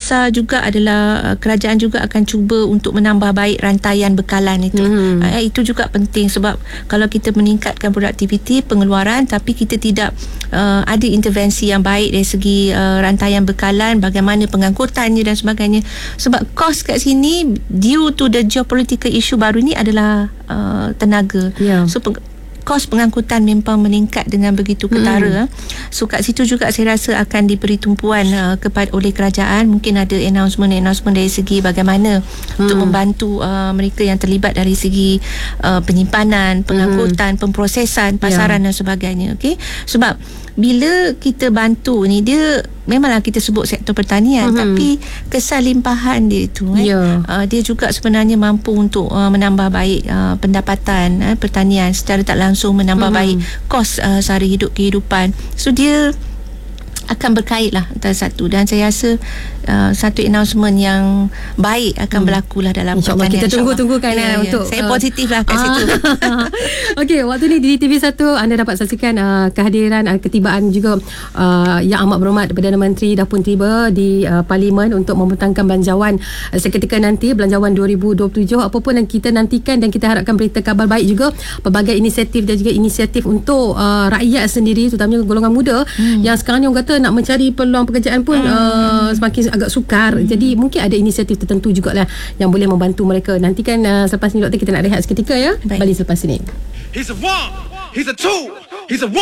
besar juga adalah kerajaan juga akan cuba untuk menambah baik rantaian bekalan itu. Itu juga penting, sebab kalau kita meningkatkan produktiviti pengeluaran tapi kita tidak ada intervensi yang baik dari segi rantaian bekalan, bagaimana pengangkutannya dan sebagainya. Sebab kos kat sini due to the geopolitical issue baru ni adalah tenaga. So kos pengangkutan memang meningkat dengan begitu ketara. So kat situ juga saya rasa akan diberi tumpuan kepada oleh kerajaan. Mungkin ada announcement dari segi bagaimana untuk membantu mereka yang terlibat dari segi penyimpanan, pengangkutan, pemprosesan, pasaran dan sebagainya. Okey, sebab bila kita bantu ni, dia memanglah kita sebut sektor pertanian, tapi kesan limpahan dia tu dia juga sebenarnya mampu untuk menambah baik pendapatan pertanian secara tak langsung, menambah baik kos sara hidup kehidupan. So dia akan berkait lah antara satu, dan saya rasa satu announcement yang baik akan berlaku lah dalam pertanian. Kita tunggu-tunggukan untuk saya positif lah kat situ. Okey, waktu ni di TV1 anda dapat saksikan kehadiran ketibaan juga Yang Amat Berhormat Perdana Menteri dah pun tiba di Parlimen untuk membentangkan belanjawan seketika nanti, belanjawan 2027. Apa pun yang kita nantikan dan kita harapkan berita kabar baik juga, pelbagai inisiatif dan juga inisiatif untuk rakyat sendiri, terutamanya golongan muda yang sekarang ni orang kata nak mencari peluang pekerjaan pun semakin agak sukar. Jadi mungkin ada inisiatif tertentu jugalah yang boleh membantu mereka. Nantikan selepas ni doktor, kita nak rehat seketika ya. Baik. Balik selepas ini. He's a one, he's a two, he's a one.